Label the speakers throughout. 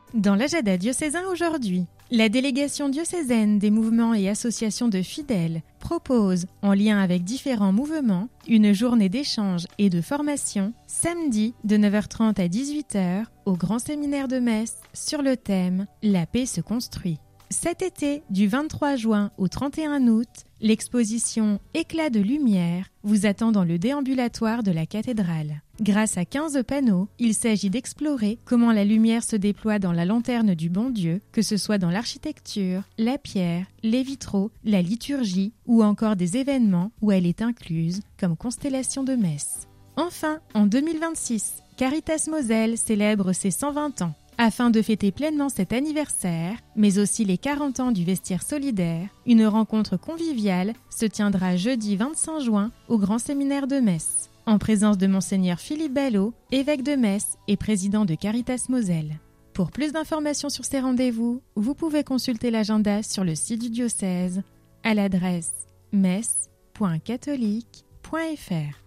Speaker 1: Dans l'agenda diocésain aujourd'hui, la délégation diocésaine des mouvements et associations de fidèles propose, en lien avec différents mouvements, une journée d'échange et de formation samedi de 9h30 à 18h au Grand Séminaire de Metz sur le thème « La paix se construit ». Cet été, du 23 juin au 31 août, l'exposition Éclat de lumière vous attend dans le déambulatoire de la cathédrale. Grâce à 15 panneaux, il s'agit d'explorer comment la lumière se déploie dans la lanterne du bon Dieu, que ce soit dans l'architecture, la pierre, les vitraux, la liturgie ou encore des événements où elle est incluse, comme Constellation de Metz. Enfin, en 2026, Caritas Moselle célèbre ses 120 ans. Afin de fêter pleinement cet anniversaire, mais aussi les 40 ans du vestiaire solidaire, une rencontre conviviale se tiendra jeudi 25 juin au Grand Séminaire de Metz, en présence de Monseigneur Philippe Ballot, évêque de Metz et président de Caritas Moselle. Pour plus d'informations sur ces rendez-vous, vous pouvez consulter l'agenda sur le site du diocèse à l'adresse metz.catholique.fr.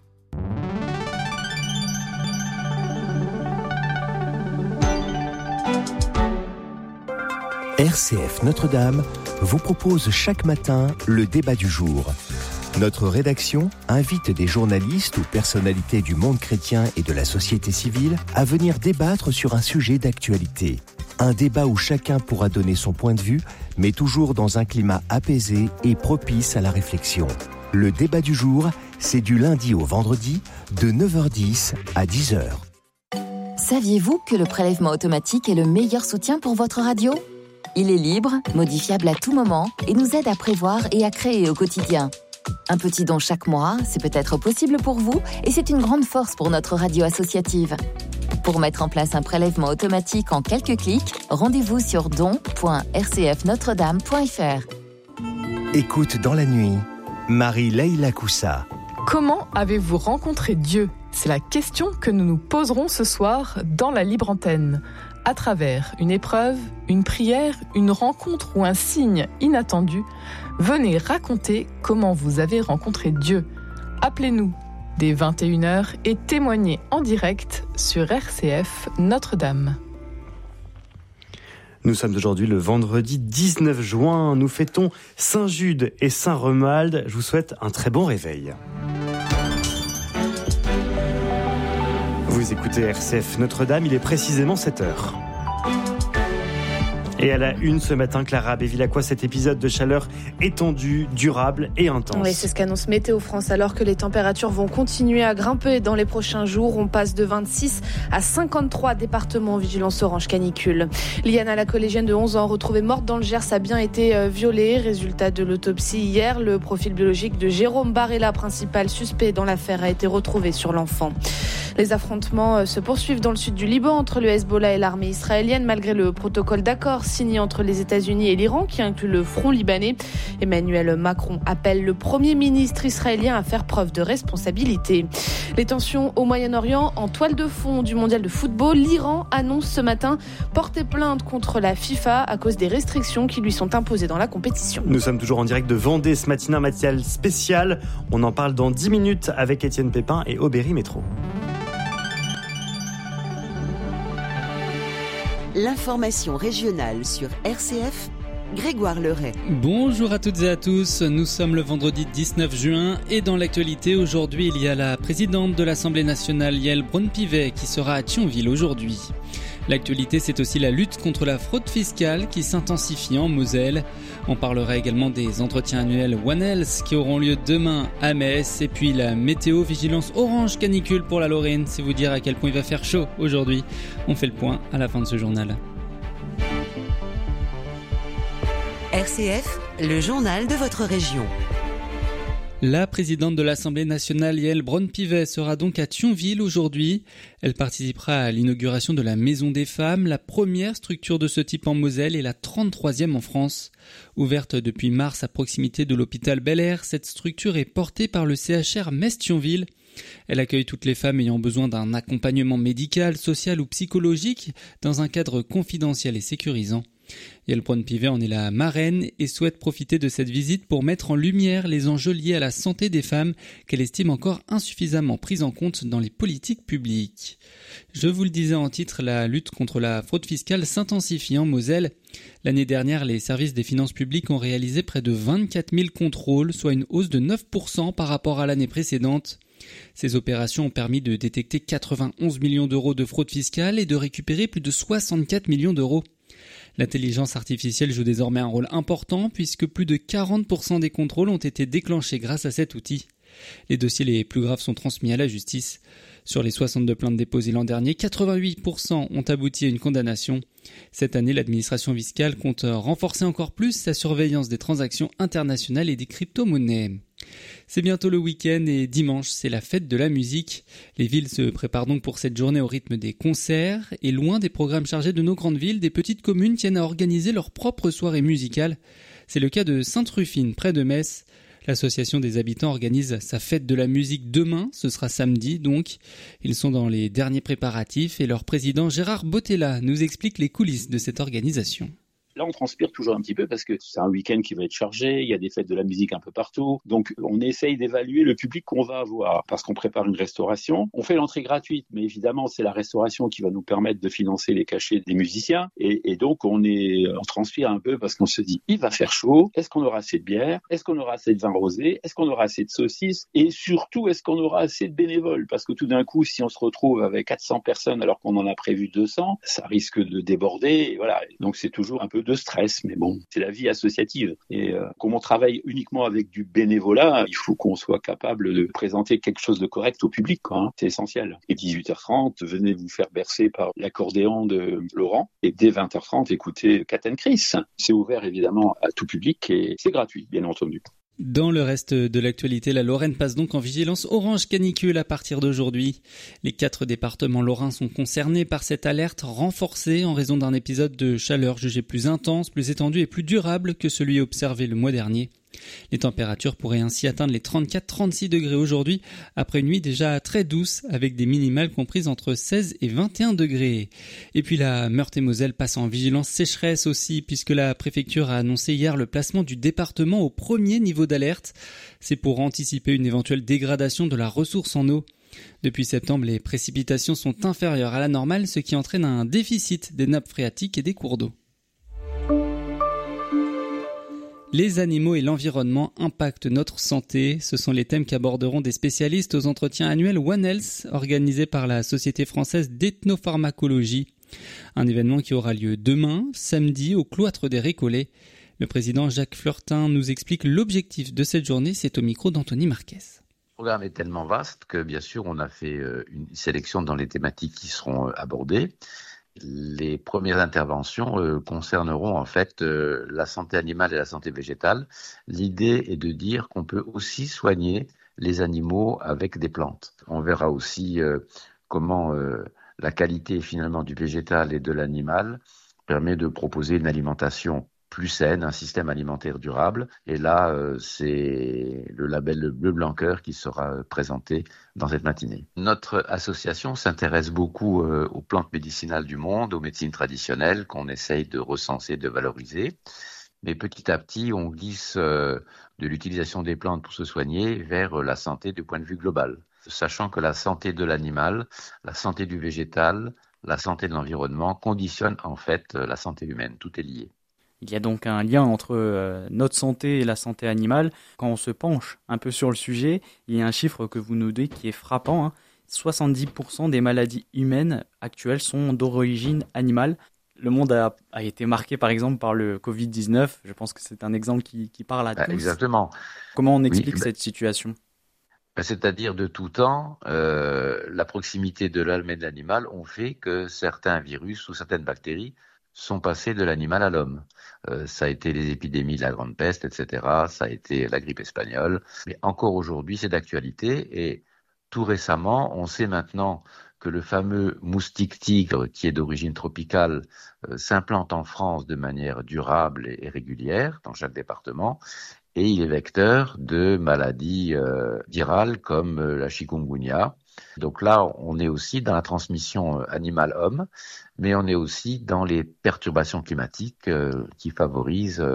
Speaker 2: RCF Notre-Dame vous propose chaque matin le débat du jour. Notre rédaction invite des journalistes ou personnalités du monde chrétien et de la société civile à venir débattre sur un sujet d'actualité. Un débat où chacun pourra donner son point de vue, mais toujours dans un climat apaisé et propice à la réflexion. Le débat du jour, c'est du lundi au vendredi, de 9h10 à 10h.
Speaker 3: Saviez-vous que le prélèvement automatique est le meilleur soutien pour votre radio ? Il est libre, modifiable à tout moment et nous aide à prévoir et à créer au quotidien. Un petit don chaque mois, c'est peut-être possible pour vous et c'est une grande force pour notre radio associative. Pour mettre en place un prélèvement automatique en quelques clics, rendez-vous sur don.rcfnotredame.fr.
Speaker 2: Écoute dans la nuit, Marie-Leila Koussa.
Speaker 4: Comment avez-vous rencontré Dieu ? C'est la question que nous nous poserons ce soir dans la libre antenne. À travers une épreuve, une prière, une rencontre ou un signe inattendu, venez raconter comment vous avez rencontré Dieu. Appelez-nous dès 21h et témoignez en direct sur RCF Notre-Dame.
Speaker 5: Nous sommes aujourd'hui le vendredi 19 juin. Nous fêtons Saint-Jude et Saint-Romuald. Je vous souhaite un très bon réveil. Vous écoutez RCF Notre-Dame, il est précisément 7h. Et à la une ce matin, Clara Bévilacqua, cet épisode de chaleur étendue, durable et intense.
Speaker 6: Oui, c'est ce qu'annonce Météo France, alors que les températures vont continuer à grimper dans les prochains jours. On passe de 26 à 53 départements en vigilance orange canicule. Liana, la collégienne de 11 ans, retrouvée morte dans le Gers, a bien été violée. Résultat de l'autopsie hier, le profil biologique de Jérôme Barella, principal suspect dans l'affaire, a été retrouvé sur l'enfant. Les affrontements se poursuivent dans le sud du Liban entre le Hezbollah et l'armée israélienne, malgré le protocole d'accord signé entre les États-Unis et l'Iran, qui inclut le front libanais. Emmanuel Macron appelle le Premier ministre israélien à faire preuve de responsabilité. Les tensions au Moyen-Orient en toile de fond du mondial de football. L'Iran annonce ce matin porter plainte contre la FIFA à cause des restrictions qui lui sont imposées dans la compétition.
Speaker 5: Nous sommes toujours en direct de Vendée ce matin, un matinal spécial. On en parle dans 10 minutes avec Étienne Pépin et Aubéry Métro.
Speaker 7: L'information régionale sur RCF, Grégoire Leray.
Speaker 8: Bonjour à toutes et à tous, nous sommes le vendredi 19 juin et dans l'actualité aujourd'hui il y a la présidente de l'Assemblée nationale Yaël Braun-Pivet qui sera à Thionville aujourd'hui. L'actualité, c'est aussi la lutte contre la fraude fiscale qui s'intensifie en Moselle. On parlera également des entretiens annuels One Health qui auront lieu demain à Metz. Et puis la météo vigilance orange canicule pour la Lorraine. C'est vous dire à quel point il va faire chaud aujourd'hui. On fait le point à la fin de ce journal.
Speaker 7: RCF, le journal de votre région.
Speaker 8: La présidente de l'Assemblée nationale, Yaël Braun-Pivet, sera donc à Thionville aujourd'hui. Elle participera à l'inauguration de la Maison des Femmes, la première structure de ce type en Moselle et la 33e en France. Ouverte depuis mars à proximité de l'hôpital Bel-Air, cette structure est portée par le CHR Metz-Thionville. Elle accueille toutes les femmes ayant besoin d'un accompagnement médical, social ou psychologique dans un cadre confidentiel et sécurisant. Yael Braun-Pivet en est la marraine et souhaite profiter de cette visite pour mettre en lumière les enjeux liés à la santé des femmes qu'elle estime encore insuffisamment prises en compte dans les politiques publiques. Je vous le disais en titre, la lutte contre la fraude fiscale s'intensifie en Moselle. L'année dernière, les services des finances publiques ont réalisé près de 24 000 contrôles, soit une hausse de 9% par rapport à l'année précédente. Ces opérations ont permis de détecter 91 millions d'euros de fraude fiscale et de récupérer plus de 64 millions d'euros. L'intelligence artificielle joue désormais un rôle important puisque plus de 40% des contrôles ont été déclenchés grâce à cet outil. Les dossiers les plus graves sont transmis à la justice. Sur les 62 plaintes déposées l'an dernier, 88% ont abouti à une condamnation. Cette année, l'administration fiscale compte renforcer encore plus sa surveillance des transactions internationales et des crypto-monnaies. C'est bientôt le week-end et dimanche, c'est la fête de la musique. Les villes se préparent donc pour cette journée au rythme des concerts et loin des programmes chargés de nos grandes villes, des petites communes tiennent à organiser leur propre soirée musicale. C'est le cas de Sainte-Rufine, près de Metz. L'association des habitants organise sa fête de la musique demain, ce sera samedi donc. Ils sont dans les derniers préparatifs et leur président Gérard Bottella nous explique les coulisses de cette organisation.
Speaker 9: Là, on transpire toujours un petit peu parce que c'est un week-end qui va être chargé, il y a des fêtes de la musique un peu partout. Donc, on essaye d'évaluer le public qu'on va avoir parce qu'on prépare une restauration. On fait l'entrée gratuite, mais évidemment, c'est la restauration qui va nous permettre de financer les cachets des musiciens. Et donc, on transpire un peu parce qu'on se dit, il va faire chaud. Est-ce qu'on aura assez de bière? Est-ce qu'on aura assez de vin rosé? Est-ce qu'on aura assez de saucisses? Et surtout, est-ce qu'on aura assez de bénévoles? Parce que tout d'un coup, si on se retrouve avec 400 personnes alors qu'on en a prévu 200, ça risque de déborder. Et voilà. Donc, c'est toujours un peu de stress, mais bon, c'est la vie associative. Et comme on travaille uniquement avec du bénévolat, il faut qu'on soit capable de présenter quelque chose de correct au public, quoi, hein. C'est essentiel. Et 18h30, venez vous faire bercer par l'accordéon de Laurent. Et dès 20h30, écoutez Cat & Chris. C'est ouvert évidemment à tout public et c'est gratuit, bien entendu.
Speaker 8: Dans le reste de l'actualité, la Lorraine passe donc en vigilance orange canicule à partir d'aujourd'hui. Les 4 départements lorrains sont concernés par cette alerte renforcée en raison d'un épisode de chaleur jugé plus intense, plus étendu et plus durable que celui observé le mois dernier. Les températures pourraient ainsi atteindre les 34-36 degrés aujourd'hui, après une nuit déjà très douce, avec des minimales comprises entre 16 et 21 degrés. Et puis la Meurthe-et-Moselle passe en vigilance sécheresse aussi, puisque la préfecture a annoncé hier le placement du département au premier niveau d'alerte. C'est pour anticiper une éventuelle dégradation de la ressource en eau. Depuis septembre, les précipitations sont inférieures à la normale, ce qui entraîne un déficit des nappes phréatiques et des cours d'eau. Les animaux et l'environnement impactent notre santé. Ce sont les thèmes qu'aborderont des spécialistes aux entretiens annuels One Health, organisés par la Société française d'ethnopharmacologie. Un événement qui aura lieu demain, samedi, au cloître des Récollets. Le président Jacques Fleurtin nous explique l'objectif de cette journée. C'est au micro d'Anthony Marquez.
Speaker 10: Le programme est tellement vaste que, bien sûr, on a fait une sélection dans les thématiques qui seront abordées. Les premières interventions concerneront en fait la santé animale et la santé végétale. L'idée est de dire qu'on peut aussi soigner les animaux avec des plantes. On verra aussi comment la qualité finalement du végétal et de l'animal permet de proposer une alimentation plus saine, un système alimentaire durable. Et là, c'est le label Bleu Blanc Cœur qui sera présenté dans cette matinée. Notre association s'intéresse beaucoup aux plantes médicinales du monde, aux médecines traditionnelles qu'on essaye de recenser, de valoriser. Mais petit à petit, on glisse de l'utilisation des plantes pour se soigner vers la santé du point de vue global. Sachant que la santé de l'animal, la santé du végétal, la santé de l'environnement conditionnent en fait la santé humaine. Tout est lié.
Speaker 11: Il y a donc un lien entre notre santé et la santé animale. Quand on se penche un peu sur le sujet, il y a un chiffre que vous nous dites qui est frappant. 70% des maladies humaines actuelles sont d'origine animale. Le monde a été marqué par exemple par le Covid-19. Je pense que c'est un exemple qui parle à tous.
Speaker 10: Exactement.
Speaker 11: Comment on explique cette situation ?
Speaker 10: C'est-à-dire de tout temps, la proximité de l'homme et de l'animal ont fait que certains virus ou certaines bactéries sont passés de l'animal à l'homme. Ça a été les épidémies de la grande peste, etc. Ça a été la grippe espagnole. Mais encore aujourd'hui, c'est d'actualité. Et tout récemment, on sait maintenant que le fameux moustique tigre, qui est d'origine tropicale, s'implante en France de manière durable et régulière dans chaque département. Et il est vecteur de maladies virales comme la chikungunya. Donc là, on est aussi dans la transmission animal-homme, mais on est aussi dans les perturbations climatiques qui favorisent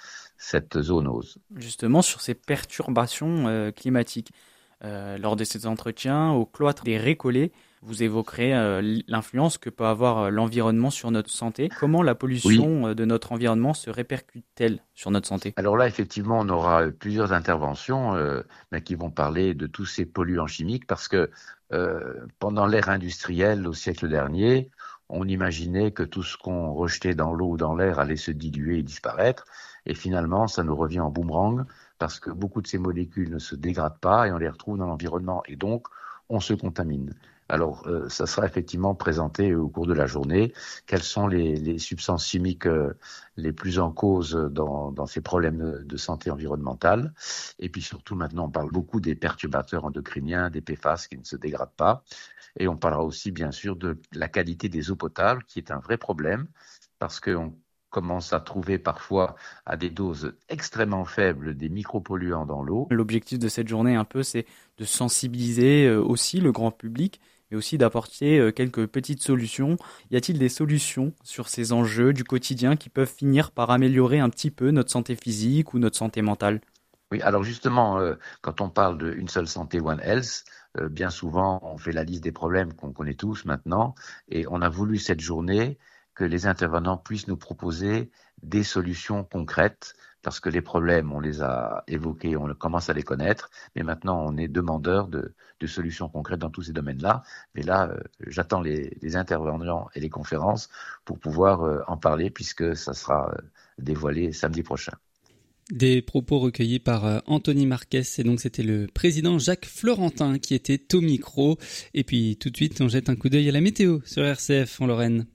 Speaker 10: cette zoonose.
Speaker 11: Justement, sur ces perturbations climatiques, lors de ces entretiens au cloître des Récollets, vous évoquerez l'influence que peut avoir l'environnement sur notre santé. Comment la pollution de notre environnement se répercute-t-elle sur notre santé ?
Speaker 10: Alors là, effectivement, on aura plusieurs interventions qui vont parler de tous ces polluants chimiques parce que pendant l'ère industrielle au siècle dernier, on imaginait que tout ce qu'on rejetait dans l'eau ou dans l'air allait se diluer et disparaître. Et finalement, ça nous revient en boomerang parce que beaucoup de ces molécules ne se dégradent pas et on les retrouve dans l'environnement. Et donc, on se contamine. Alors, ça sera effectivement présenté au cours de la journée. Quelles sont les substances chimiques les plus en cause dans ces problèmes de santé environnementale? Et puis surtout, maintenant, on parle beaucoup des perturbateurs endocriniens, des PFAS qui ne se dégradent pas. Et on parlera aussi, bien sûr, de la qualité des eaux potables, qui est un vrai problème, parce qu'on commence à trouver parfois à des doses extrêmement faibles des micropolluants dans l'eau.
Speaker 11: L'objectif de cette journée, un peu, c'est de sensibiliser aussi le grand public, mais aussi d'apporter quelques petites solutions. Y a-t-il des solutions sur ces enjeux du quotidien qui peuvent finir par améliorer un petit peu notre santé physique ou notre santé mentale ?
Speaker 10: Oui, alors justement, quand on parle d'une seule santé, One Health, bien souvent, on fait la liste des problèmes qu'on connaît tous maintenant, et on a voulu cette journée que les intervenants puissent nous proposer des solutions concrètes, parce que les problèmes, on les a évoqués, on commence à les connaître, mais maintenant on est demandeur de solutions concrètes dans tous ces domaines-là. Mais là, j'attends les intervenants et les conférences pour pouvoir en parler, puisque ça sera dévoilé samedi prochain.
Speaker 8: Des propos recueillis par Anthony Marquez, et donc c'était le président Jacques Florentin qui était au micro. Et puis tout de suite, on jette un coup d'œil à la météo sur RCF en Lorraine.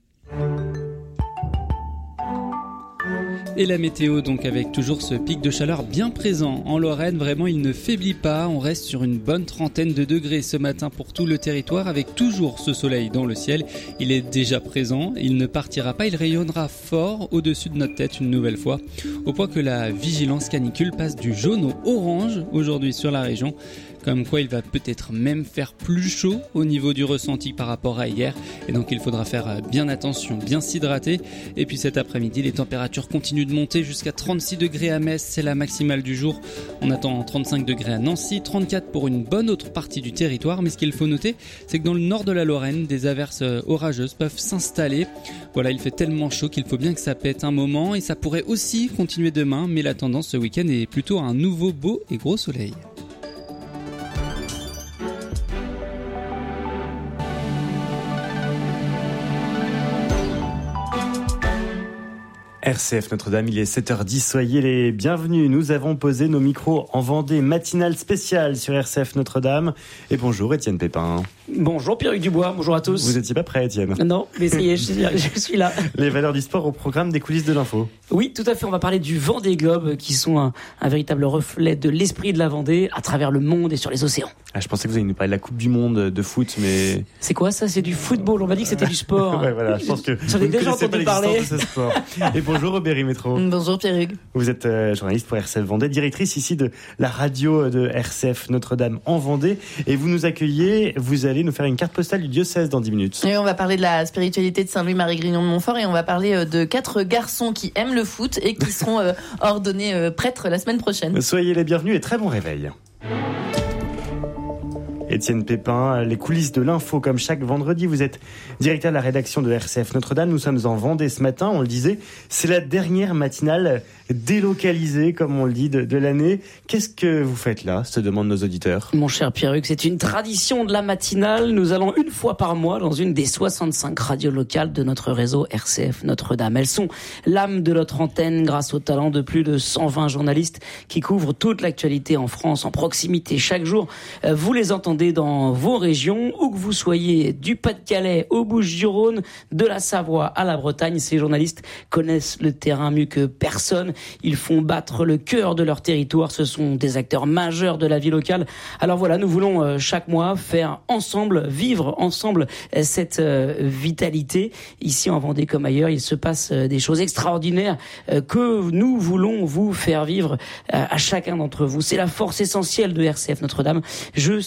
Speaker 8: Et la météo, donc avec toujours ce pic de chaleur bien présent en Lorraine, vraiment il ne faiblit pas, on reste sur une bonne trentaine de degrés ce matin pour tout le territoire avec toujours ce soleil dans le ciel. Il est déjà présent, il ne partira pas, il rayonnera fort au-dessus de notre tête une nouvelle fois, au point que la vigilance canicule passe du jaune au orange aujourd'hui sur la région. Comme quoi il va peut-être même faire plus chaud au niveau du ressenti par rapport à hier. Et donc il faudra faire bien attention, bien s'hydrater. Et puis cet après-midi, les températures continuent de monter jusqu'à 36 degrés à Metz, c'est la maximale du jour. On attend 35 degrés à Nancy, 34 pour une bonne autre partie du territoire. Mais ce qu'il faut noter, c'est que dans le nord de la Lorraine, des averses orageuses peuvent s'installer. Voilà, il fait tellement chaud qu'il faut bien que ça pète un moment. Et ça pourrait aussi continuer demain. Mais la tendance ce week-end est plutôt à un nouveau beau et gros soleil.
Speaker 5: RCF Notre-Dame, il est 7h10, soyez les bienvenus. Nous avons posé nos micros en Vendée, matinale spéciale sur RCF Notre-Dame. Et bonjour Étienne Pépin.
Speaker 12: Bonjour Pierre-Hugues Dubois, bonjour à tous.
Speaker 5: Vous n'étiez pas prêt Étienne?
Speaker 12: Non, mais ça y est, je suis là.
Speaker 5: Les valeurs du sport au programme des coulisses de l'info.
Speaker 12: Oui, tout à fait, on va parler du Vendée Globe, qui sont un véritable reflet de l'esprit de la Vendée à travers le monde et sur les océans.
Speaker 5: Ah, je pensais que vous alliez nous parler de la Coupe du Monde de foot, mais...
Speaker 12: C'est quoi ça? C'est du football, on m'a dit que c'était du sport.
Speaker 5: Ouais, voilà, je pense que
Speaker 12: j'en ai déjà entendu parler.
Speaker 5: De ce sport. Et bonjour Robéry Métro.
Speaker 6: Bonjour Pierre-Hugues.
Speaker 5: Vous êtes journaliste pour RCF Vendée, directrice ici de la radio de RCF Notre-Dame en Vendée. Et vous nous accueillez, vous allez nous faire une carte postale du diocèse dans 10 minutes.
Speaker 6: Et on va parler de la spiritualité de Saint-Louis-Marie Grignon de Montfort et on va parler de 4 garçons qui aiment le foot et qui seront ordonnés prêtres la semaine prochaine.
Speaker 5: Soyez les bienvenus et très bon réveil. Étienne Pépin, les coulisses de l'info comme chaque vendredi. Vous êtes directeur de la rédaction de RCF Notre-Dame. Nous sommes en Vendée ce matin, on le disait. C'est la dernière matinale délocalisée, comme on le dit, de l'année. Qu'est-ce que vous faites là, se demandent nos auditeurs?
Speaker 12: Mon cher Pierre-Hugues, c'est une tradition de la matinale. Nous allons une fois par mois dans une des 65 radios locales de notre réseau RCF Notre-Dame. Elles sont l'âme de notre antenne grâce au talent de plus de 120 journalistes qui couvrent toute l'actualité en France, en proximité chaque jour. Vous les entendez dans vos régions, où que vous soyez, du Pas-de-Calais aux Bouches-du-Rhône, de la Savoie à la Bretagne. Ces journalistes connaissent le terrain mieux que personne. Ils font battre le cœur de leur territoire. Ce sont des acteurs majeurs de la vie locale. Alors voilà, nous voulons chaque mois faire ensemble, vivre ensemble cette vitalité. Ici en Vendée comme ailleurs, il se passe des choses extraordinaires que nous voulons vous faire vivre à chacun d'entre vous. C'est la force essentielle de RCF Notre-Dame. Je salue donc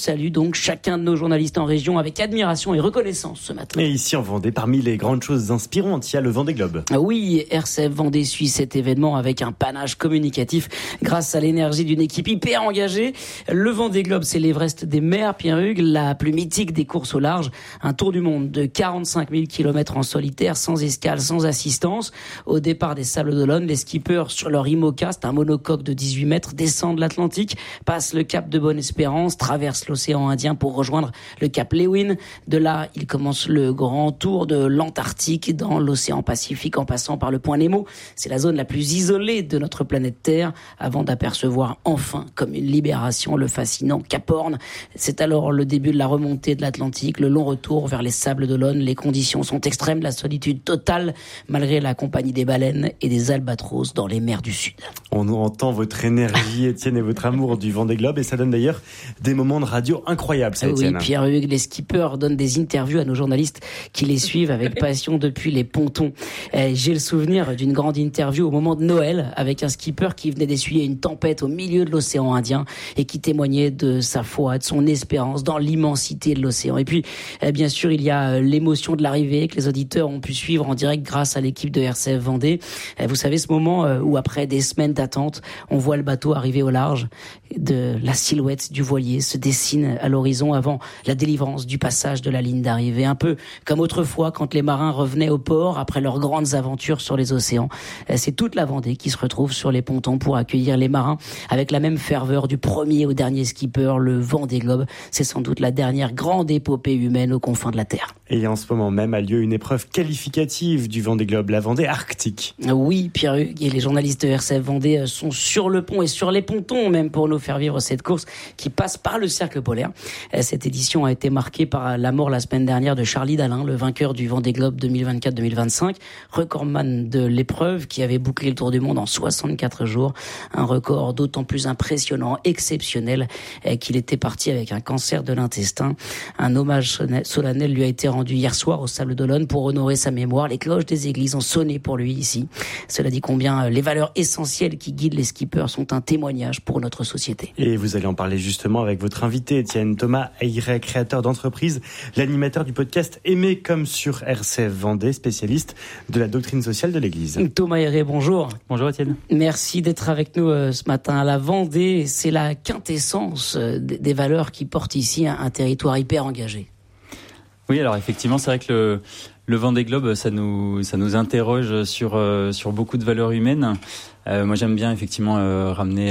Speaker 12: donc chacun de nos journalistes en région avec admiration et reconnaissance ce matin.
Speaker 5: Et ici en Vendée, parmi les grandes choses inspirantes, il y a le Vendée Globe.
Speaker 12: Oui, RCF Vendée suit cet événement avec un panache communicatif grâce à l'énergie d'une équipe hyper engagée. Le Vendée Globe, c'est l'Everest des mers, Pierre-Hugues, la plus mythique des courses au large. Un tour du monde de 45 000 km en solitaire, sans escale, sans assistance. Au départ des Sables d'Olonne, les skippers sur leur IMOCA, c'est un monocoque de 18 mètres, descendent l'Atlantique, passent le cap de Bonne-Espérance, traversent l'océan Indien pour rejoindre le cap Lewin. De là, ils commencent le grand tour de l'Antarctique dans l'océan Pacifique en passant par le point Nemo. C'est la zone la plus isolée de notre planète Terre avant d'apercevoir enfin, comme une libération, le fascinant Cap Horn. C'est alors le début de la remontée de l'Atlantique, le long retour vers les Sables d'Olonne. Les conditions sont extrêmes, la solitude totale, malgré la compagnie des baleines et des albatros dans les mers du Sud.
Speaker 5: On entend votre énergie, Étienne, et votre amour du Vendée Globe, et ça donne d'ailleurs des moments de radio incroyables, ça, Étienne.
Speaker 12: Oui, Pierre-Hugues, les skippers donnent des interviews à nos journalistes qui les suivent avec passion depuis les pontons. J'ai le souvenir d'une grande interview au moment de Noël avec un skipper qui venait d'essuyer une tempête au milieu de l'océan Indien et qui témoignait de sa foi, de son espérance dans l'immensité de l'océan. Et puis, bien sûr, il y a l'émotion de l'arrivée que les auditeurs ont pu suivre en direct grâce à l'équipe de RCF Vendée. Vous savez, ce moment où après des semaines d'attente, on voit le bateau arriver au large, de la silhouette du voilier se dessine à l'horizon avant la délivrance du passage de la ligne d'arrivée. Un peu comme autrefois quand les marins revenaient au port après leurs grandes aventures sur les océans. C'est toute la Vendée qui se retrouve sur les pontons pour accueillir les marins avec la même ferveur du premier au dernier skipper. Le Vendée Globe, c'est sans doute la dernière grande épopée humaine aux confins de la Terre.
Speaker 5: Et en ce moment même a lieu une épreuve qualificative du Vendée Globe, la Vendée Arctique.
Speaker 12: Oui, Pierre-Hugues, et les journalistes de RCF Vendée sont sur le pont et sur les pontons même pour nous faire vivre cette course qui passe par le cercle polaire. Cette édition a été marquée par la mort la semaine dernière de Charlie Dalin, le vainqueur du Vendée Globe 2024-2025, recordman de l'épreuve qui avait bouclé le tour du monde en 64 jours. Un record d'autant plus impressionnant, exceptionnel, qu'il était parti avec un cancer de l'intestin. Un hommage solennel lui a été rendu hier soir au Sables d'Olonne pour honorer sa mémoire. Les cloches des églises ont sonné pour lui ici. Cela dit combien les valeurs essentielles qui guident les skippers sont un témoignage pour notre société.
Speaker 5: Et vous allez en parler justement avec votre invité, Étienne Thomas Ayret, créateur d'entreprise, l'animateur du podcast Aimer comme sur RCF Vendée, spécialiste de la doctrine sociale de l'Église.
Speaker 12: Thomas Ayret, bonjour.
Speaker 11: Bonjour Étienne.
Speaker 12: Merci d'être avec nous ce matin. À la Vendée, c'est la quintessence des valeurs qui portent ici un territoire hyper engagé.
Speaker 11: Oui, alors effectivement, c'est vrai que le Vendée Globe, ça nous interroge sur beaucoup de valeurs humaines. Moi, j'aime bien effectivement ramener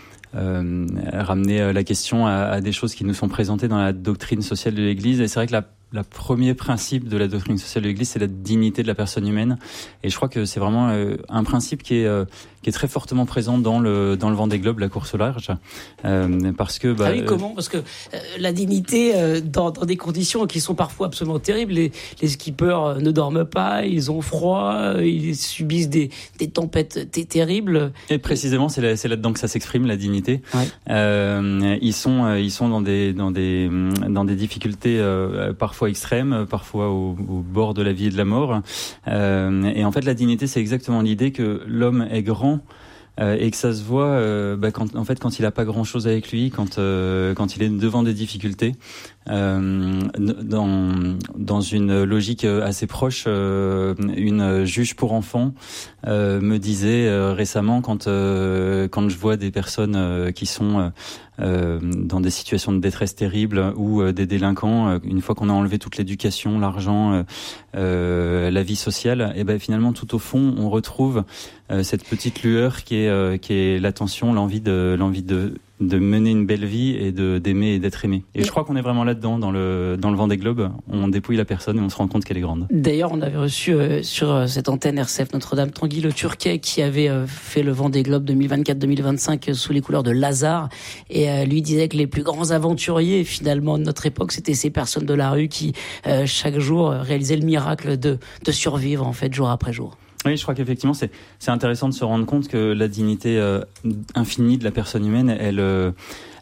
Speaker 11: la question à des choses qui nous sont présentées dans la doctrine sociale de l'Église. Et c'est vrai que le premier principe de la doctrine sociale de l'Église, c'est la dignité de la personne humaine. Et je crois que c'est vraiment un principe qui est très fortement présent dans le Vendée Globe, la course au large, parce que
Speaker 12: oui, comment ? Parce que la dignité dans des conditions qui sont parfois absolument terribles. Les skippers ne dorment pas, ils ont froid, ils subissent des tempêtes terribles.
Speaker 11: Et précisément, c'est là-dedans que ça s'exprime, la dignité. Ouais. Ils sont dans des difficultés parfois extrêmes, parfois au bord de la vie et de la mort. Et en fait, la dignité, c'est exactement l'idée que l'homme est grand. Et que ça se voit quand il a pas grand chose avec lui, quand il est devant des difficultés, dans une logique assez proche. Une juge pour enfants me disait récemment quand je vois des personnes qui sont dans des situations de détresse terrible ou des délinquants, une fois qu'on a enlevé toute l'éducation, l'argent, la vie sociale, et ben finalement tout au fond on retrouve cette petite lueur qui est l'attention, l'envie de mener une belle vie et d'aimer et d'être aimé. Et je crois qu'on est vraiment là-dedans, dans le Vendée Globe. On dépouille la personne et on se rend compte qu'elle est grande.
Speaker 12: D'ailleurs, on avait reçu sur cette antenne RCF Notre-Dame Tanguy Le Turquet qui avait fait le Vendée Globe 2024-2025 sous les couleurs de Lazare et lui disait que les plus grands aventuriers finalement de notre époque, c'était ces personnes de la rue qui chaque jour réalisaient le miracle de survivre en fait jour après jour.
Speaker 11: Oui, je crois qu'effectivement, c'est intéressant de se rendre compte que la dignité infinie de la personne humaine,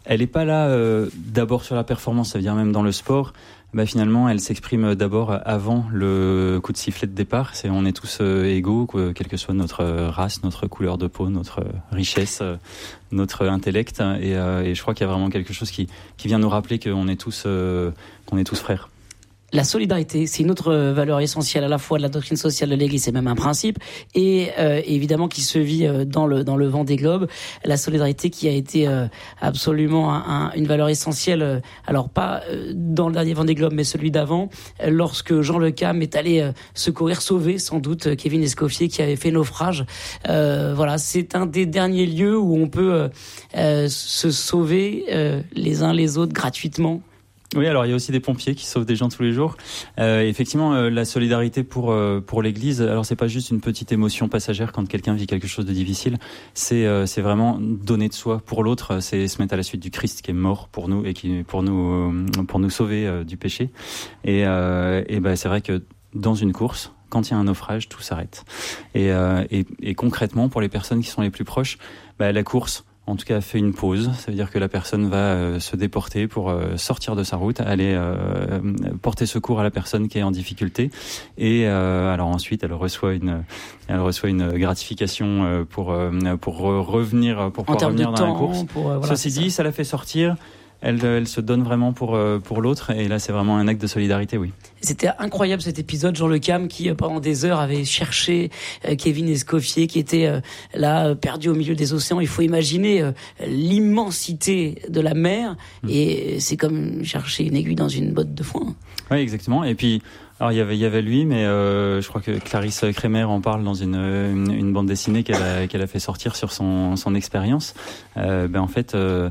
Speaker 11: elle n'est pas là d'abord sur la performance, ça veut dire même dans le sport. Finalement, elle s'exprime d'abord avant le coup de sifflet de départ. On est tous égaux, quelle que soit notre race, notre couleur de peau, notre richesse, notre intellect. Et je crois qu'il y a vraiment quelque chose qui vient nous rappeler qu'on est tous frères.
Speaker 12: La solidarité, c'est une autre valeur essentielle à la fois de la doctrine sociale de l'Église, c'est même un principe, et évidemment qui se vit dans le Vendée Globe. La solidarité qui a été absolument une valeur essentielle, alors pas dans le dernier Vendée Globe, mais celui d'avant, lorsque Jean Le Cam est allé sauver sans doute Kevin Escoffier qui avait fait naufrage. Voilà, c'est un des derniers lieux où on peut se sauver les uns les autres gratuitement.
Speaker 11: Oui, alors il y a aussi des pompiers qui sauvent des gens tous les jours. Effectivement, la solidarité pour l'Église, alors c'est pas juste une petite émotion passagère quand quelqu'un vit quelque chose de difficile. C'est vraiment donner de soi pour l'autre. C'est se mettre à la suite du Christ qui est mort pour nous et qui pour nous sauver du péché. Et c'est vrai que dans une course, quand il y a un naufrage, tout s'arrête. Et concrètement, pour les personnes qui sont les plus proches, la course, en tout cas, fait une pause. Ça veut dire que la personne va se déporter pour sortir de sa route, aller porter secours à la personne qui est en difficulté. Et alors ensuite, elle reçoit une gratification pour revenir, pour pouvoir revenir dans la course. Ceci dit, ça la fait sortir. Elle se donne vraiment pour l'autre, et là c'est vraiment un acte de solidarité, oui.
Speaker 12: C'était incroyable cet épisode, Jean Le Cam qui pendant des heures avait cherché Kevin Escoffier qui était là perdu au milieu des océans. Il faut imaginer l'immensité de la mer et c'est comme chercher une aiguille dans une botte de foin.
Speaker 11: Oui, exactement. Et puis alors il y avait lui, mais je crois que Clarisse Kremer en parle dans une bande dessinée qu'elle a fait sortir sur son expérience. En fait,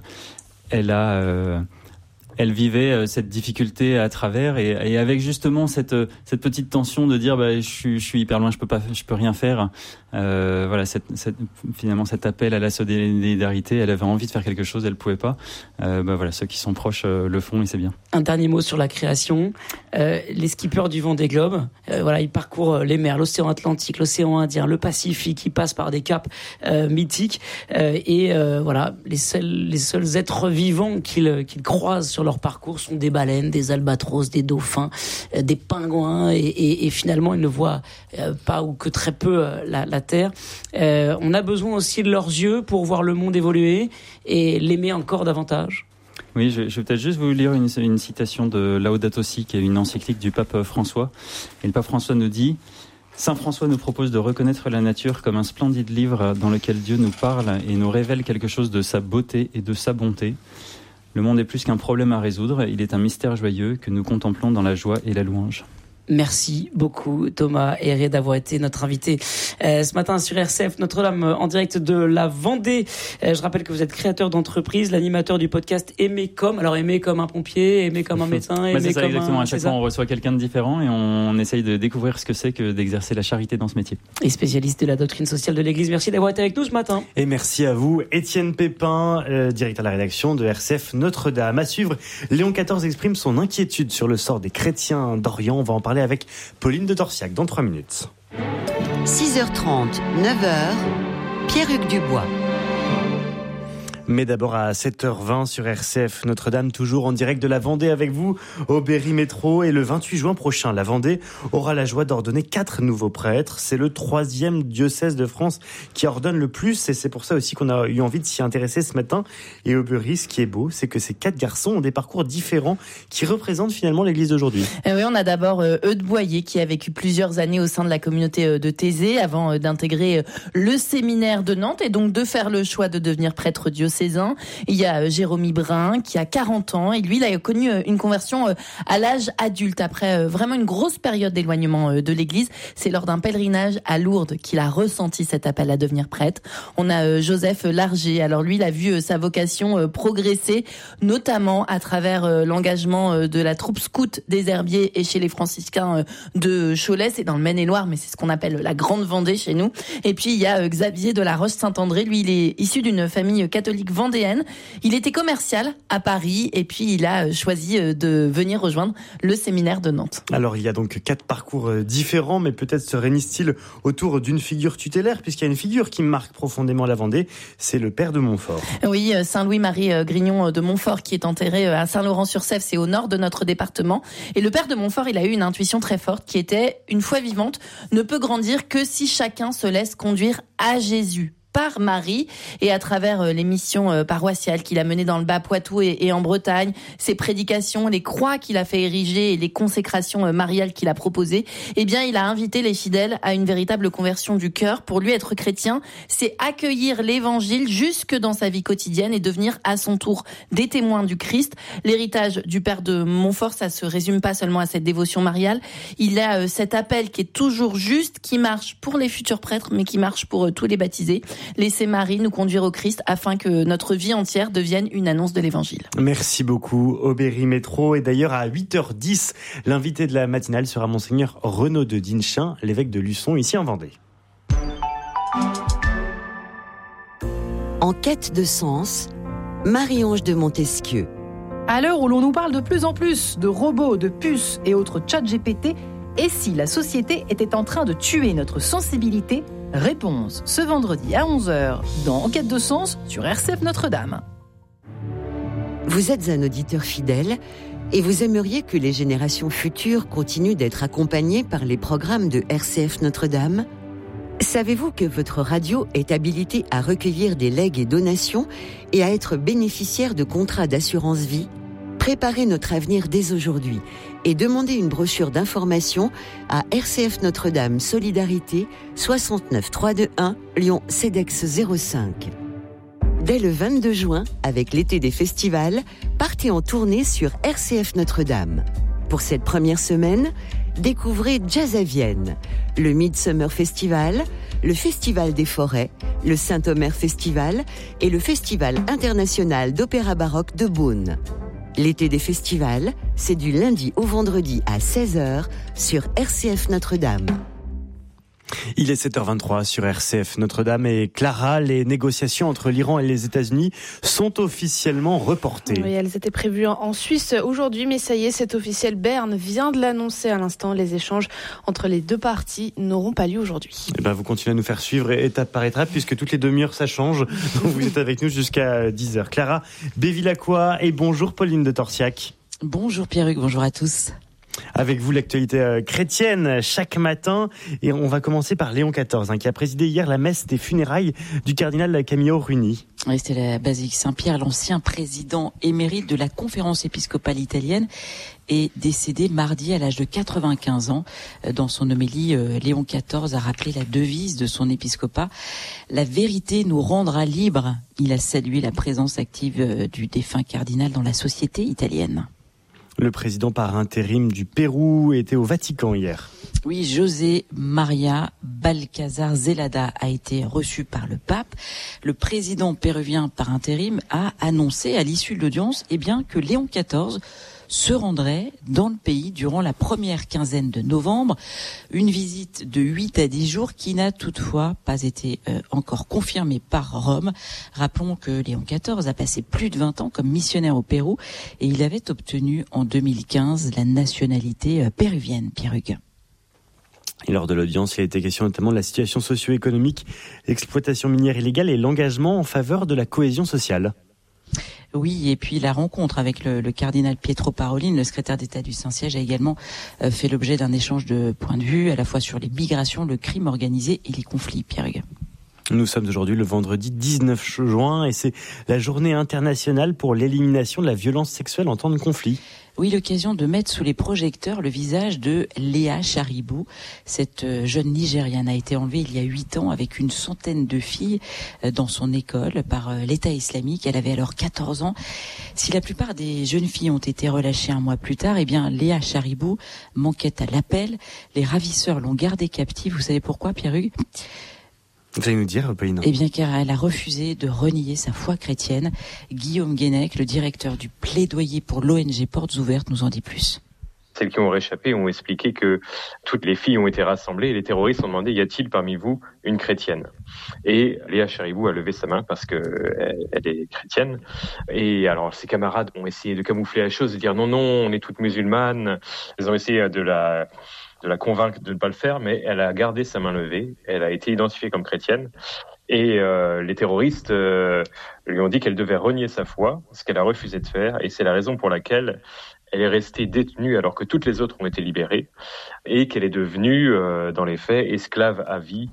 Speaker 11: elle vivait cette difficulté à travers et avec justement cette petite tension de dire je suis hyper loin, je peux rien faire. Finalement cet appel à la solidarité, elle avait envie de faire quelque chose, elle pouvait pas. Ceux qui sont proches le font et c'est bien.
Speaker 12: Un dernier mot sur la création. Les skippers du Vendée Globe, ils parcourent les mers, l'océan Atlantique, l'océan Indien, le Pacifique, ils passent par des caps mythiques les seuls êtres vivants qu'ils croisent sur leur parcours sont des baleines, des albatros, des dauphins, des pingouins et finalement ils ne voient pas ou que très peu la Terre. On a besoin aussi de leurs yeux pour voir le monde évoluer et l'aimer encore davantage.
Speaker 11: Oui, je vais peut-être juste vous lire une citation de Laudato Si, qui est une encyclique du pape François. Et le pape François nous dit: Saint François nous propose de reconnaître la nature comme un splendide livre dans lequel Dieu nous parle et nous révèle quelque chose de sa beauté et de sa bonté. Le monde est plus qu'un problème à résoudre, il est un mystère joyeux que nous contemplons dans la joie et la louange.
Speaker 12: Merci beaucoup Thomas Héré d'avoir été notre invité ce matin sur RCF Notre-Dame en direct de la Vendée. Je rappelle que vous êtes créateur d'entreprise, l'animateur du podcast Aimer comme. Alors aimer comme un pompier, aimer comme un médecin, aimer
Speaker 11: c'est ça,
Speaker 12: comme
Speaker 11: exactement. À chaque fois
Speaker 12: ça.
Speaker 11: On reçoit quelqu'un de différent et on essaye de découvrir ce que c'est que d'exercer la charité dans ce métier.
Speaker 12: Et spécialiste de la doctrine sociale de l'Église, merci d'avoir été avec nous ce matin.
Speaker 5: Et merci à vous Étienne Pépin, directeur de la rédaction de RCF Notre-Dame. À suivre, Léon XIV exprime son inquiétude sur le sort des chrétiens d'Orient. On va en parler avec Pauline de Torsiac dans 3 minutes.
Speaker 7: 6h30, 9h, Pierre-Hugues Dubois.
Speaker 5: Mais d'abord à 7h20 sur RCF Notre-Dame, toujours en direct de la Vendée avec vous au Berry Métro. Et le 28 juin prochain, la Vendée aura la joie d'ordonner 4 nouveaux prêtres. C'est le 3e diocèse de France qui ordonne le plus. Et c'est pour ça aussi qu'on a eu envie de s'y intéresser ce matin. Et au Berry, ce qui est beau, c'est que ces 4 garçons ont des parcours différents qui représentent finalement l'Église d'aujourd'hui.
Speaker 13: Oui, on a d'abord Eudes Boyer qui a vécu plusieurs années au sein de la communauté de Thésée avant d'intégrer le séminaire de Nantes et donc de faire le choix de devenir prêtre diocésain. Il y a Jérôme Brun qui a 40 ans et lui, il a connu une conversion à l'âge adulte après vraiment une grosse période d'éloignement de l'Église. C'est lors d'un pèlerinage à Lourdes qu'il a ressenti cet appel à devenir prêtre. On a Joseph Larger. Alors lui, il a vu sa vocation progresser, notamment à travers l'engagement de la troupe scout des Herbiers et chez les franciscains de Cholet. C'est dans le Maine-et-Loire, mais c'est ce qu'on appelle la Grande Vendée chez nous. Et puis il y a Xavier de la Roche-Saint-André. Lui, il est issu d'une famille catholique musique vendéenne. Il était commercial à Paris et puis il a choisi de venir rejoindre le séminaire de Nantes.
Speaker 5: Alors il y a donc 4 parcours différents, mais peut-être se réunissent-ils autour d'une figure tutélaire, puisqu'il y a une figure qui marque profondément la Vendée, c'est le père de Montfort.
Speaker 13: Oui, Saint-Louis-Marie Grignon de Montfort qui est enterré à Saint-Laurent-sur-Sèvre, c'est au nord de notre département. Et le père de Montfort, il a eu une intuition très forte qui était, une foi vivante, ne peut grandir que si chacun se laisse conduire à Jésus par Marie, et à travers les missions paroissiales qu'il a menées dans le Bas-Poitou et en Bretagne, ses prédications, les croix qu'il a fait ériger et les consécrations mariales qu'il a proposées, eh bien, il a invité les fidèles à une véritable conversion du cœur. Pour lui, être chrétien, c'est accueillir l'évangile jusque dans sa vie quotidienne et devenir à son tour des témoins du Christ. L'héritage du père de Montfort, ça se résume pas seulement à cette dévotion mariale. Il a cet appel qui est toujours juste, qui marche pour les futurs prêtres, mais qui marche pour tous les baptisés. Laissez Marie nous conduire au Christ afin que notre vie entière devienne une annonce de l'Évangile.
Speaker 5: Merci beaucoup, Aubéry Métro. Et d'ailleurs, à 8h10, l'invité de la matinale sera Monseigneur Renaud de Dinchin, l'évêque de Luçon, ici en Vendée.
Speaker 7: En quête de sens, Marie-Ange de Montesquieu.
Speaker 14: À l'heure où l'on nous parle de plus en plus de robots, de puces et autres chats GPT, et si la société était en train de tuer notre sensibilité ? Réponse ce vendredi à 11h dans En quête de sens sur RCF Notre-Dame.
Speaker 7: Vous êtes un auditeur fidèle et vous aimeriez que les générations futures continuent d'être accompagnées par les programmes de RCF Notre-Dame ? Savez-vous que votre radio est habilitée à recueillir des legs et donations et à être bénéficiaire de contrats d'assurance vie ? Préparez notre avenir dès aujourd'hui et demandez une brochure d'information à RCF Notre-Dame Solidarité 69 321 Lyon CEDEX 05. Dès le 22 juin, avec l'été des festivals, partez en tournée sur RCF Notre-Dame. Pour cette première semaine, découvrez Jazz à Vienne, le Midsummer Festival, le Festival des Forêts, le Saint-Omer Festival et le Festival international d'opéra baroque de Beaune. L'été des festivals, c'est du lundi au vendredi à 16h sur RCF Notre-Dame.
Speaker 5: Il est 7h23 sur RCF Notre-Dame et Clara, les négociations entre l'Iran et les États-Unis sont officiellement reportées.
Speaker 6: Oui, elles étaient prévues en Suisse aujourd'hui, mais ça y est, c'est officiel. Berne vient de l'annoncer à l'instant. Les échanges entre les deux parties n'auront pas lieu aujourd'hui.
Speaker 5: Et vous continuez à nous faire suivre étape par étape puisque toutes les demi-heures ça change. Donc vous êtes avec nous jusqu'à 10h. Clara Bévilacqua et bonjour Pauline de Torsiac.
Speaker 15: Bonjour Pierruc, bonjour à tous.
Speaker 5: Avec vous, l'actualité chrétienne chaque matin. Et on va commencer par Léon XIV, qui a présidé hier la messe des funérailles du cardinal Camillo Runi.
Speaker 15: Oui, c'était la basilique Saint-Pierre. L'ancien président émérite de la conférence épiscopale italienne est décédé mardi à l'âge de 95 ans. Dans son homélie, Léon XIV a rappelé la devise de son épiscopat. La vérité nous rendra libres. Il a salué la présence active du défunt cardinal dans la société italienne.
Speaker 5: Le président par intérim du Pérou était au Vatican hier.
Speaker 15: Oui, José María Balcázar Zelada a été reçu par le pape. Le président péruvien par intérim a annoncé à l'issue de l'audience que Léon XIV se rendrait dans le pays durant la première quinzaine de novembre. Une visite de 8 à 10 jours qui n'a toutefois pas été encore confirmée par Rome. Rappelons que Léon XIV a passé plus de 20 ans comme missionnaire au Pérou et il avait obtenu en 2015 la nationalité péruvienne, Pierruc.
Speaker 5: Et lors de l'audience, il a été question notamment de la situation socio-économique, l'exploitation minière illégale et l'engagement en faveur de la cohésion sociale.
Speaker 15: Oui, et puis la rencontre avec le cardinal Pietro Parolin, le secrétaire d'État du Saint-Siège, a également fait l'objet d'un échange de points de vue, à la fois sur les migrations, le crime organisé et les conflits. Pierre Hugues.
Speaker 5: Nous sommes aujourd'hui le vendredi 19 juin et c'est la journée internationale pour l'élimination de la violence sexuelle en temps de conflit.
Speaker 15: Oui, l'occasion de mettre sous les projecteurs le visage de Léa Charibou. Cette jeune Nigériane a été enlevée il y a 8 ans avec une centaine de filles dans son école par l'État islamique. Elle avait alors 14 ans. Si la plupart des jeunes filles ont été relâchées un mois plus tard, Léa Charibou manquait à l'appel. Les ravisseurs l'ont gardée captive. Vous savez pourquoi, Pierre-Hugues ?
Speaker 5: Vous allez nous dire, Pauline.
Speaker 15: Car elle a refusé de renier sa foi chrétienne. Guillaume Guénec, le directeur du plaidoyer pour l'ONG Portes Ouvertes, nous en dit plus.
Speaker 16: Celles qui ont réchappé ont expliqué que toutes les filles ont été rassemblées et les terroristes ont demandé « Y a-t-il parmi vous une chrétienne ?» Et Léa Charibou a levé sa main parce qu'elle est chrétienne. Et alors ses camarades ont essayé de camoufler la chose, de dire « Non, on est toutes musulmanes ». Ils ont essayé de la convaincre de ne pas le faire, mais elle a gardé sa main levée. Elle a été identifiée comme chrétienne. Et les terroristes lui ont dit qu'elle devait renier sa foi, ce qu'elle a refusé de faire. Et c'est la raison pour laquelle elle est restée détenue alors que toutes les autres ont été libérées et qu'elle est devenue, dans les faits, esclave à vie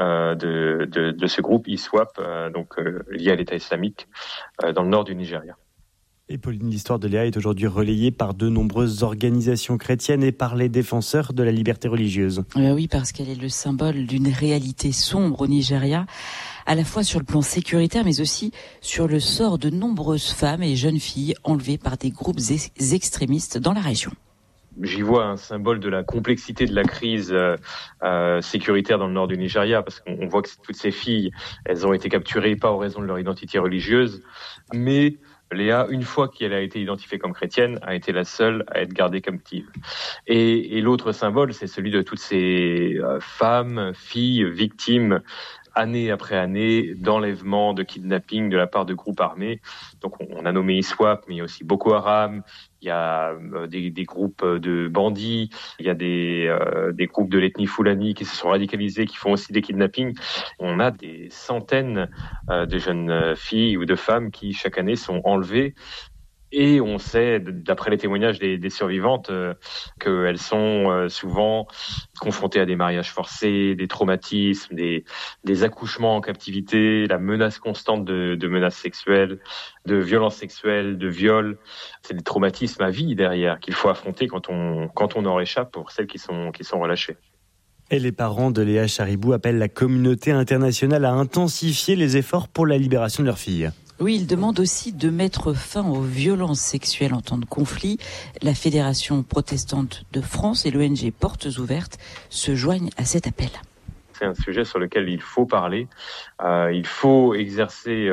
Speaker 16: de ce groupe ISWAP, lié à l'État islamique, dans le nord du Nigeria.
Speaker 5: Et Pauline, l'histoire de Léa est aujourd'hui relayée par de nombreuses organisations chrétiennes et par les défenseurs de la liberté religieuse.
Speaker 15: Oui, parce qu'elle est le symbole d'une réalité sombre au Nigeria, à la fois sur le plan sécuritaire, mais aussi sur le sort de nombreuses femmes et jeunes filles enlevées par des groupes extrémistes dans la région.
Speaker 16: J'y vois un symbole de la complexité de la crise sécuritaire dans le nord du Nigeria, parce qu'on voit que toutes ces filles, elles ont été capturées pas en raison de leur identité religieuse, mais Léa, une fois qu'elle a été identifiée comme chrétienne, a été la seule à être gardée captive. Et l'autre symbole, c'est celui de toutes ces femmes, filles, victimes, année après année, d'enlèvements, de kidnapping de la part de groupes armés. Donc on a nommé ISWAP, mais il y a aussi Boko Haram, il y a des groupes de bandits, il y a des groupes de l'ethnie Fulani qui se sont radicalisés, qui font aussi des kidnappings. On a des centaines de jeunes filles ou de femmes qui chaque année sont enlevées. Et on sait, d'après les témoignages des survivantes, qu'elles sont souvent confrontées à des mariages forcés, des traumatismes, des accouchements en captivité, la menace constante de menaces sexuelles, de violences sexuelles, de viols. C'est des traumatismes à vie derrière qu'il faut affronter quand on en réchappe pour celles qui sont relâchées.
Speaker 5: Et les parents de Léa Charibou appellent la communauté internationale à intensifier les efforts pour la libération de leur fille.
Speaker 15: Oui, il demande aussi de mettre fin aux violences sexuelles en temps de conflit. La Fédération protestante de France et l'ONG Portes Ouvertes se joignent à cet appel.
Speaker 16: C'est un sujet sur lequel il faut parler. Il faut exercer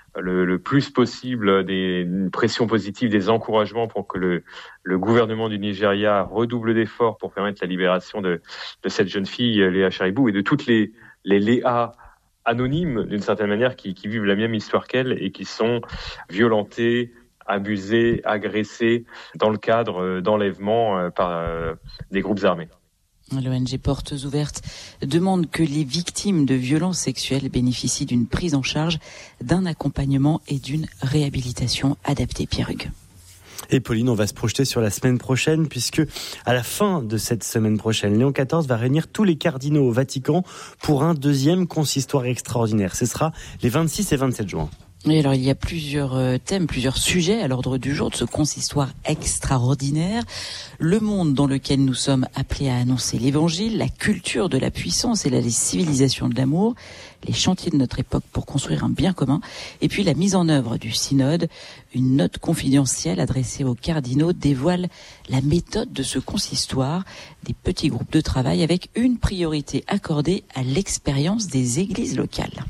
Speaker 16: le plus possible des pressions positives, des encouragements pour que le gouvernement du Nigeria redouble d'efforts pour permettre la libération de cette jeune fille, Léa Charibou, et de toutes les Léa anonymes, d'une certaine manière, qui vivent la même histoire qu'elle et qui sont violentées, abusées, agressées dans le cadre d'enlèvements par des groupes armés.
Speaker 15: L'ONG Portes Ouvertes demande que les victimes de violences sexuelles bénéficient d'une prise en charge, d'un accompagnement et d'une réhabilitation adaptée. Pierre Hugues.
Speaker 5: Et Pauline, on va se projeter sur la semaine prochaine, puisque à la fin de cette semaine prochaine, Léon XIV va réunir tous les cardinaux au Vatican pour un deuxième consistoire extraordinaire. Ce sera les 26 et 27 juin.
Speaker 15: Et alors, il y a plusieurs thèmes, plusieurs sujets à l'ordre du jour de ce consistoire extraordinaire. Le monde dans lequel nous sommes appelés à annoncer l'évangile, la culture de la puissance et la civilisation de l'amour, les chantiers de notre époque pour construire un bien commun, et puis la mise en œuvre du synode. Une note confidentielle adressée aux cardinaux dévoile la méthode de ce consistoire, des petits groupes de travail avec une priorité accordée à l'expérience des églises locales.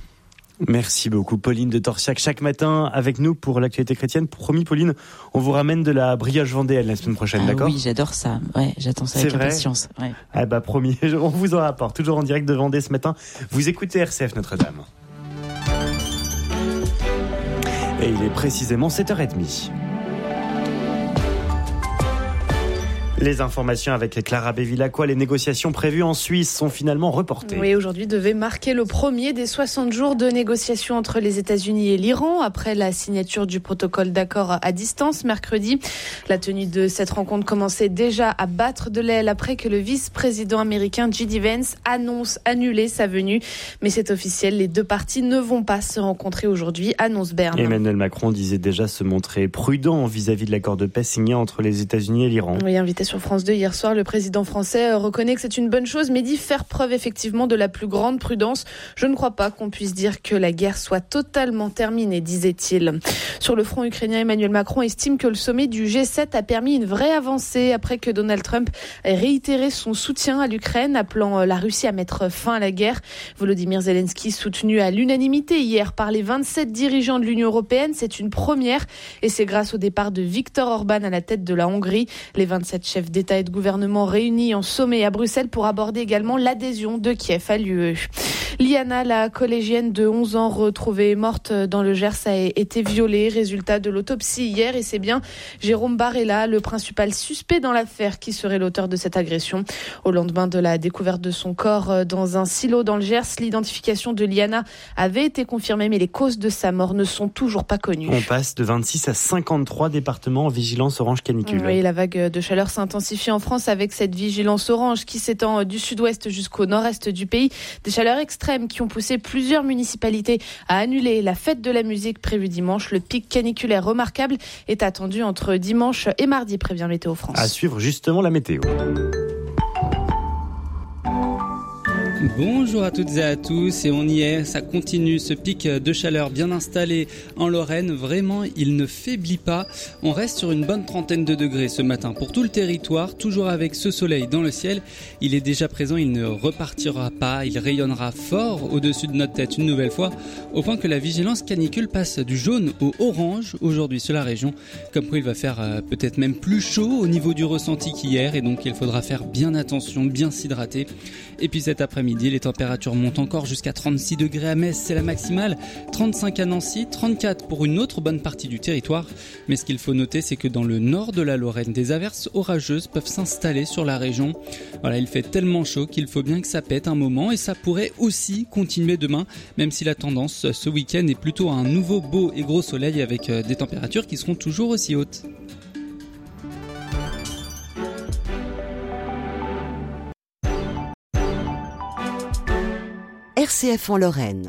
Speaker 5: Merci beaucoup Pauline de Torsiac, chaque matin avec nous pour l'actualité chrétienne. Promis Pauline, on vous ramène de la brioche vendéenne la semaine prochaine, d'accord ?
Speaker 15: Oui, j'adore ça. Ouais, j'attends ça avec impatience. Ouais.
Speaker 5: Ah bah promis, on vous en rapporte. Toujours en direct de Vendée ce matin. Vous écoutez RCF Notre-Dame. Et il est précisément 7h30. Les informations avec Clara Bévilacqua. Les négociations prévues en Suisse sont finalement reportées.
Speaker 6: Oui, aujourd'hui devait marquer le premier des 60 jours de négociations entre les États-Unis et l'Iran, après la signature du protocole d'accord à distance mercredi. La tenue de cette rencontre commençait déjà à battre de l'aile après que le vice-président américain J.D. Vance annonce annuler sa venue. Mais c'est officiel, les deux parties ne vont pas se rencontrer aujourd'hui, annonce Berne.
Speaker 5: Emmanuel Macron disait déjà se montrer prudent vis-à-vis de l'accord de paix signé entre les États-Unis et l'Iran.
Speaker 6: Oui, invité sur France 2 hier soir, le président français reconnaît que c'est une bonne chose, mais dit faire preuve effectivement de la plus grande prudence. Je ne crois pas qu'on puisse dire que la guerre soit totalement terminée, disait-il. Sur le front ukrainien, Emmanuel Macron estime que le sommet du G7 a permis une vraie avancée après que Donald Trump ait réitéré son soutien à l'Ukraine, appelant la Russie à mettre fin à la guerre. Volodymyr Zelensky, soutenu à l'unanimité hier par les 27 dirigeants de l'Union européenne, c'est une première et c'est grâce au départ de Viktor Orban à la tête de la Hongrie. Les 27 chefs chefs d'État et de gouvernement réunis en sommet à Bruxelles pour aborder également l'adhésion de Kiev à l'UE. Liana, la collégienne de 11 ans retrouvée morte dans le Gers, a été violée. Résultat de l'autopsie hier, et c'est bien Jérôme Barella, le principal suspect dans l'affaire, qui serait l'auteur de cette agression. Au lendemain de la découverte de son corps dans un silo dans le Gers, l'identification de Liana avait été confirmée, mais les causes de sa mort ne sont toujours pas connues.
Speaker 5: On passe de 26 à 53 départements en vigilance orange canicule.
Speaker 6: Oui, la vague de chaleur s'intensifie en France avec cette vigilance orange qui s'étend du sud-ouest jusqu'au nord-est du pays. Des chaleurs extrêmes qui ont poussé plusieurs municipalités à annuler la fête de la musique prévue dimanche. Le pic caniculaire remarquable est attendu entre dimanche et mardi, prévient Météo France.
Speaker 5: À suivre justement la météo.
Speaker 8: Bonjour à toutes et à tous, et on y est, ça continue, ce pic de chaleur bien installé en Lorraine, vraiment il ne faiblit pas, on reste sur une bonne trentaine de degrés ce matin pour tout le territoire, toujours avec ce soleil dans le ciel, il est déjà présent, il ne repartira pas, il rayonnera fort au-dessus de notre tête une nouvelle fois, au point que la vigilance canicule passe du jaune au orange aujourd'hui sur la région, comme quoi il va faire peut-être même plus chaud au niveau du ressenti qu'hier, et donc il faudra faire bien attention, bien s'hydrater, et puis cet après-midi, les températures montent encore jusqu'à 36 degrés à Metz, c'est la maximale, 35 à Nancy, 34 pour une autre bonne partie du territoire. Mais ce qu'il faut noter, c'est que dans le nord de la Lorraine, des averses orageuses peuvent s'installer sur la région. Voilà, il fait tellement chaud qu'il faut bien que ça pète un moment, et ça pourrait aussi continuer demain, même si la tendance ce week-end est plutôt à un nouveau beau et gros soleil avec des températures qui seront toujours aussi hautes.
Speaker 7: RCF en Lorraine.